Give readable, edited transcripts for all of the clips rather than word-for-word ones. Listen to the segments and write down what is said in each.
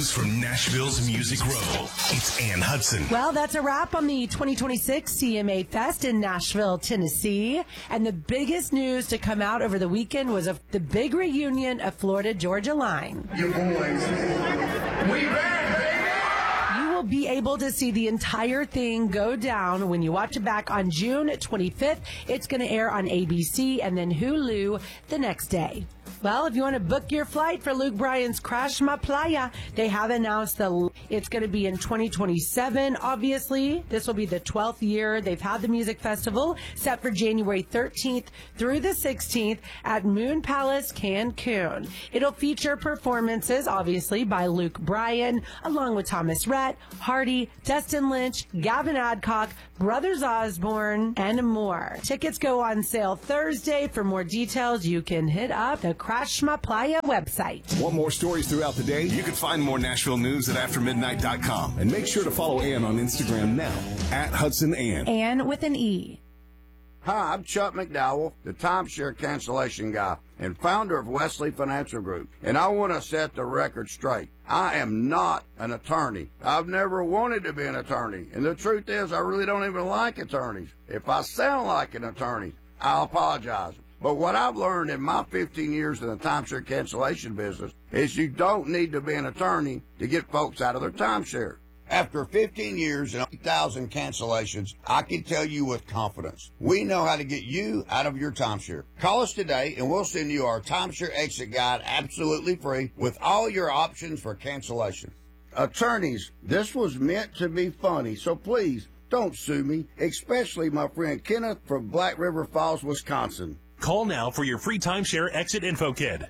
news from Nashville's Music Row. It's Ann Hudson. Well, that's a wrap on the 2026 CMA Fest in Nashville, Tennessee. And the biggest news to come out over the weekend was the big reunion of Florida Georgia Line. You boys, we back, baby! You will be able to see the entire thing go down when you watch it back on June 25th. It's going to air on ABC and then Hulu the next day. Well, if you want to book your flight for Luke Bryan's Crash My Playa, they have announced it's going to be in 2027, obviously. This will be the 12th year they've had the music festival, set for January 13th through the 16th at Moon Palace, Cancun. It'll feature performances, obviously, by Luke Bryan, along with Thomas Rhett, Hardy, Destin Lynch, Gavin Adcock, Brothers Osborne, and more. Tickets go on sale Thursday. For more details, you can hit up the Crash My Playa website. Want more stories throughout the day? You can find more Nashville news at aftermidnight.com. And make sure to follow Ann on Instagram now, @HudsonAnn. Ann with an E. Hi, I'm Chuck McDowell, the timeshare cancellation guy and founder of Wesley Financial Group. And I want to set the record straight. I am not an attorney. I've never wanted to be an attorney. And the truth is, I really don't even like attorneys. If I sound like an attorney, I'll apologize. But what I've learned in my 15 years in the timeshare cancellation business is you don't need to be an attorney to get folks out of their timeshare. After 15 years and 8,000 cancellations, I can tell you with confidence, we know how to get you out of your timeshare. Call us today and we'll send you our timeshare exit guide absolutely free with all your options for cancellation. Attorneys, this was meant to be funny, so please don't sue me, especially my friend Kenneth from Black River Falls, Wisconsin. Call now for your free timeshare exit info kit.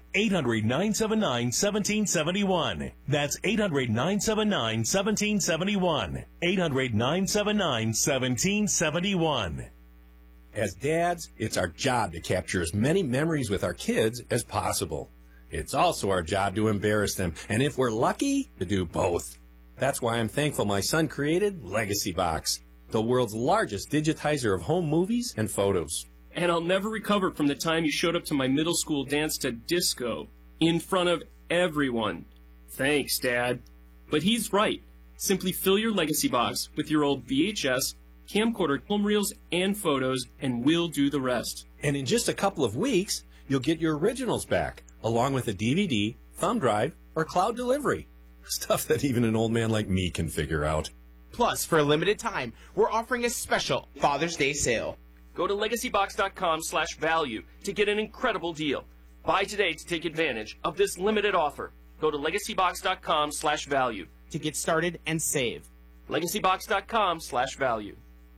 800-979-1771. That's 800-979-1771. 800-979-1771. As dads, it's our job to capture as many memories with our kids as possible. It's also our job to embarrass them, and if we're lucky, to do both. That's why I'm thankful my son created Legacy Box, the world's largest digitizer of home movies and photos. And I'll never recover from the time you showed up to my middle school dance to disco in front of everyone. Thanks, Dad. But he's right. Simply fill your Legacy Box with your old VHS, camcorder, film reels, and photos, and we'll do the rest. And in just a couple of weeks, you'll get your originals back, along with a DVD, thumb drive, or cloud delivery. Stuff that even an old man like me can figure out. Plus, for a limited time, we're offering a special Father's Day sale. Go to legacybox.com/value to get an incredible deal. Buy today to take advantage of this limited offer. Go to legacybox.com/value to get started and save. legacybox.com/value.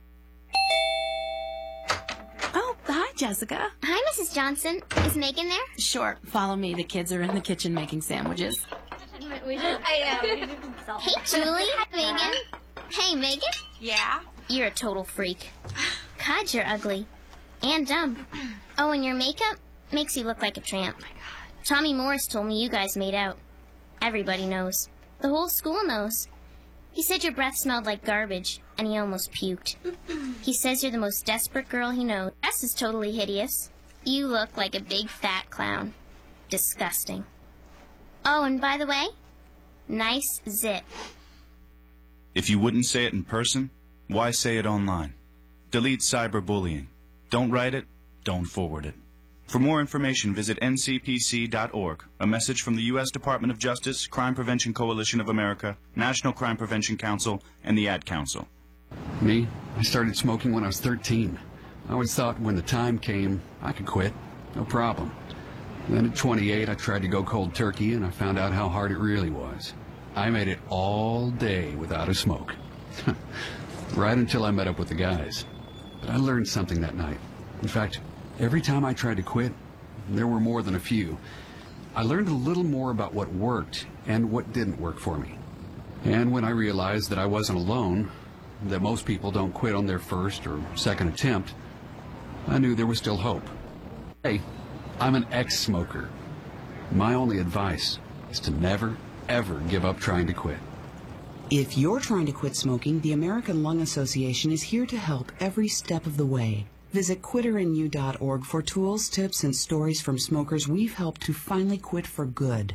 Oh, hi, Jessica. Hi, Mrs. Johnson. Is Megan there? Sure. Follow me. The kids are in the kitchen making sandwiches. Hey, Julie. Hi, Megan. Hey, Megan. Yeah? You're a total freak. God, you're ugly. And dumb. Oh, and your makeup makes you look like a tramp. Oh, my God. Tommy Morris told me you guys made out. Everybody knows. The whole school knows. He said your breath smelled like garbage, and he almost puked. He says you're the most desperate girl he knows. This is totally hideous. You look like a big fat clown. Disgusting. Oh, and by the way, nice zit. If you wouldn't say it in person, why say it online? Delete cyberbullying. Don't write it, don't forward it. For more information, visit ncpc.org. A message from the U.S. Department of Justice, Crime Prevention Coalition of America, National Crime Prevention Council, and the Ad Council. Me? I started smoking when I was 13. I always thought when the time came, I could quit. No problem. Then at 28, I tried to go cold turkey, and I found out how hard it really was. I made it all day without a smoke. Right until I met up with the guys. But I learned something that night. In fact, every time I tried to quit, there were more than a few, I learned a little more about what worked and what didn't work for me. And when I realized that I wasn't alone, that most people don't quit on their first or second attempt, I knew there was still hope. Hey, I'm an ex-smoker. My only advice is to never, ever give up trying to quit. If you're trying to quit smoking, the American Lung Association is here to help every step of the way. Visit quitterinU.org for tools, tips, and stories from smokers we've helped to finally quit for good.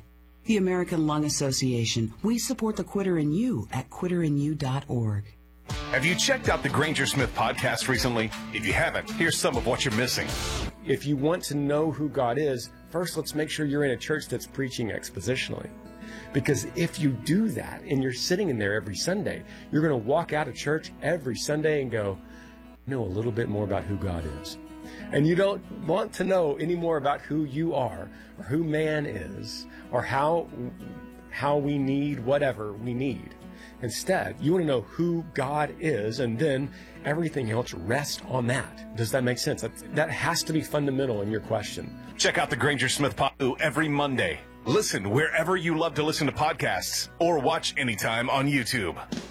The American Lung Association. We support the quitter in you at quitterinYou.org. Have you checked out the Granger Smith podcast recently? If you haven't, here's some of what you're missing. If you want to know who God is, first let's make sure you're in a church that's preaching expositionally. Because if you do that and you're sitting in there every Sunday, you're going to walk out of church every Sunday and go, know a little bit more about who God is. And you don't want to know any more about who you are or who man is or how we need whatever we need. Instead, you want to know who God is, and then everything else rests on that. Does that make sense? That has to be fundamental in your question. Check out the Granger Smith podcast every Monday. Listen wherever you love to listen to podcasts or watch anytime on YouTube.